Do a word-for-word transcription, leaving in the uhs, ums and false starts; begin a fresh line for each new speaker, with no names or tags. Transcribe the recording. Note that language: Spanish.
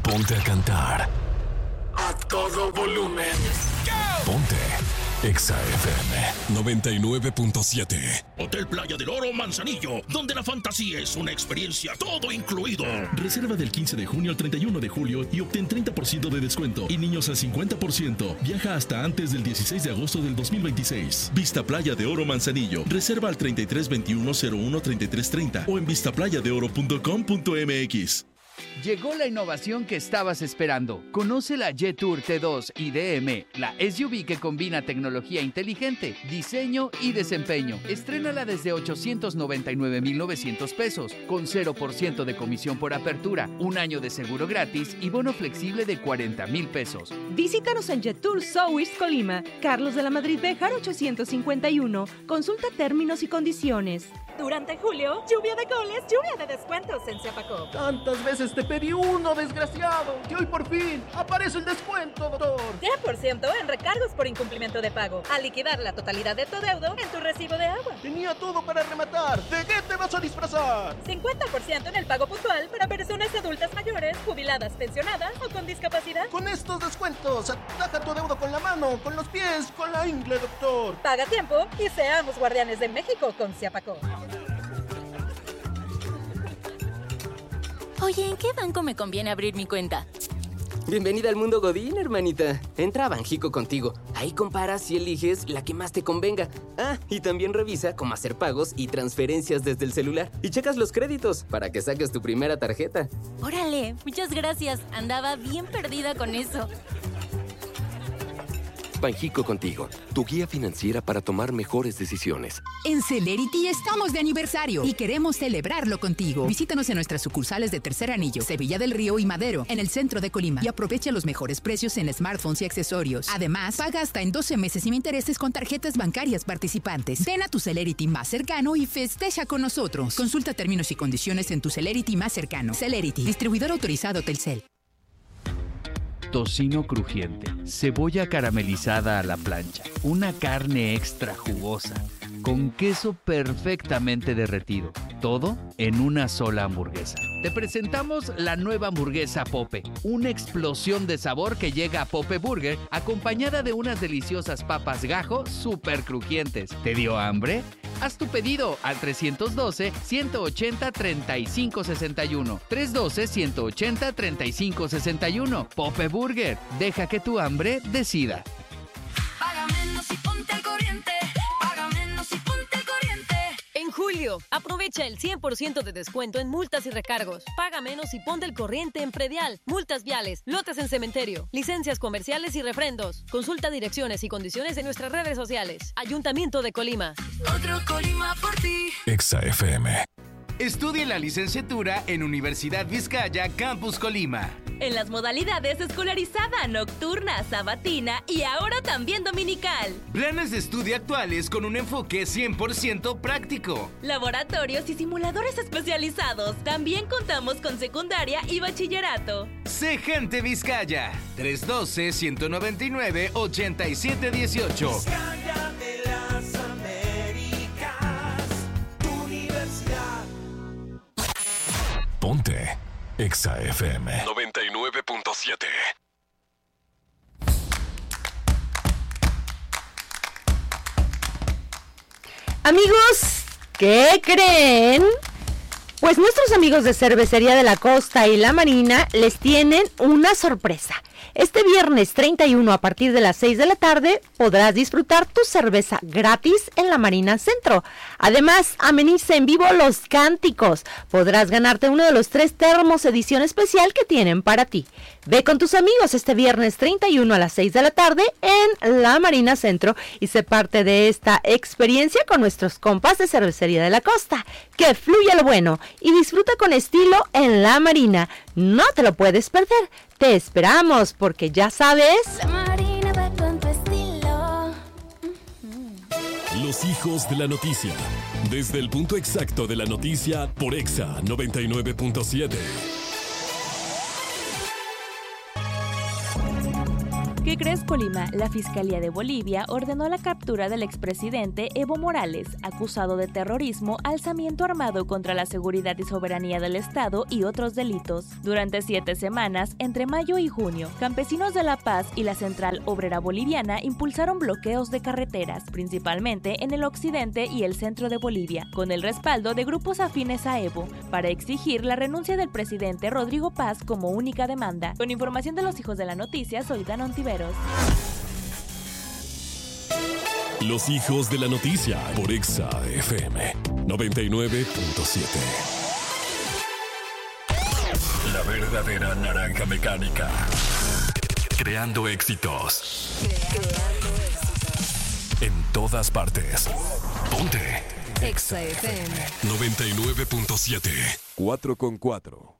Ponte a cantar a todo volumen. Ponte Exa F M noventa y nueve punto siete.
Hotel Playa del Oro Manzanillo, donde la fantasía es una experiencia, todo incluido. Reserva del quince de junio al treinta y uno de julio y obtén treinta por ciento de descuento y niños al cincuenta por ciento. Viaja hasta antes del dieciséis de agosto del dos mil veintiséis. Vista Playa de Oro Manzanillo. Reserva al treinta y tres veintiuno cero uno treinta y tres treinta o en vista playa de oro punto com punto m x.
Llegó la innovación que estabas esperando. Conoce la Jetour T dos I D M, la S U V que combina tecnología inteligente, diseño y desempeño. Estrénala desde ochocientos noventa y nueve mil novecientos pesos, con cero por ciento de comisión por apertura, un año de seguro gratis y bono flexible de cuarenta mil pesos.
Visítanos en Jetour South Colima, Carlos de la Madrid Béjar ochocientos cincuenta y uno. Consulta términos y condiciones.
Durante julio, lluvia de goles, lluvia de descuentos en Ciapacop.
Tantas veces te pedí uno, desgraciado, que hoy por fin aparece el descuento, doctor.
diez por ciento en recargos por incumplimiento de pago. Al liquidar la totalidad de tu deudo en tu recibo de agua.
Tenía todo para rematar. ¿De qué te vas a disfrazar?
cincuenta por ciento en el pago puntual para personas adultas mayores, jubiladas, pensionadas o con discapacidad.
Con estos descuentos, ataja tu deudo con la mano, con los pies, con la ingle, doctor.
Paga a tiempo y seamos guardianes de México con Ciapacop.
Oye, ¿en qué banco me conviene abrir mi cuenta?
Bienvenida al mundo Godín, hermanita. Entra a Banjico Contigo. Ahí comparas y eliges la que más te convenga. Ah, y también revisa cómo hacer pagos y transferencias desde el celular. Y checas los créditos para que saques tu primera tarjeta.
Órale, muchas gracias. Andaba bien perdida con eso.
Banjico Contigo, tu guía financiera para tomar mejores decisiones.
En Celerity estamos de aniversario y queremos celebrarlo contigo. Visítanos en nuestras sucursales de Tercer Anillo, Sevilla del Río y Madero, en el centro de Colima, y aprovecha los mejores precios en smartphones y accesorios. Además, paga hasta en doce meses sin intereses con tarjetas bancarias participantes. Ven a tu Celerity más cercano y festeja con nosotros. Consulta términos y condiciones en tu Celerity más cercano. Celerity, distribuidor autorizado Telcel.
Tocino crujiente, cebolla caramelizada a la plancha, una carne extra jugosa, con queso perfectamente derretido, todo en una sola hamburguesa. Te presentamos la nueva hamburguesa Pope, una explosión de sabor que llega a Pope Burger acompañada de unas deliciosas papas gajo súper crujientes. ¿Te dio hambre? Haz tu pedido al trescientos doce, ciento ochenta, treinta y cinco sesenta y uno. trescientos doce, ciento ochenta, treinta y cinco sesenta y uno. Pope Burger. Deja que tu hambre decida.
Paga menos y ponte al corriente. Paga menos y ponte al corriente.
En julio, aprovecha el cien por ciento de descuento en multas y recargos. Paga menos y ponte al corriente en predial, multas viales, lotes en cementerio, licencias comerciales y refrendos. Consulta direcciones y condiciones en nuestras redes sociales. Ayuntamiento de Colima.
Otro Colima por ti.
Exa F M.
Estudie la licenciatura en Universidad Vizcaya, Campus Colima.
En las modalidades escolarizada, nocturna, sabatina y ahora también dominical.
Planes de estudio actuales con un enfoque cien por ciento práctico.
Laboratorios y simuladores especializados. También contamos con secundaria y bachillerato.
Sé gente Vizcaya. trescientos doce, ciento noventa y nueve, ochenta y siete dieciocho.
Vizcaya de las Américas, Universidad.
Ponte Exa F M noventa y nueve punto siete.
Amigos, ¿qué creen? Pues nuestros amigos de Cervecería de la Costa y La Marina les tienen una sorpresa. Este viernes treinta y uno a partir de las seis de la tarde podrás disfrutar tu cerveza gratis en La Marina Centro. Además, ameniza en vivo los cánticos. Podrás ganarte uno de los tres termos edición especial que tienen para ti. Ve con tus amigos este viernes treinta y uno a las seis de la tarde en La Marina Centro y sé parte de esta experiencia con nuestros compas de Cervecería de la Costa. Que fluya lo bueno y disfruta con estilo en La Marina. No te lo puedes perder. Te esperamos porque ya sabes...
La Marina va con tu estilo.
Los hijos de la noticia. Desde el punto exacto de la noticia por Exa noventa y nueve punto siete.
¿Qué crees, Colima? La Fiscalía de Bolivia ordenó la captura del expresidente Evo Morales, acusado de terrorismo, alzamiento armado contra la seguridad y soberanía del Estado y otros delitos. Durante siete semanas, entre mayo y junio, campesinos de La Paz y la Central Obrera Boliviana impulsaron bloqueos de carreteras, principalmente en el occidente y el centro de Bolivia, con el respaldo de grupos afines a Evo, para exigir la renuncia del presidente Rodrigo Paz como única demanda. Con información de los Hijos de la Noticia, soy Dana Ontiveros.
Los Hijos de la Noticia por Exa F M noventa y nueve punto siete. La verdadera naranja mecánica. Creando éxitos.
Creando éxitos.
En todas partes. Ponte.
Exa F M
noventa y nueve punto siete.
cuatro con cuatro.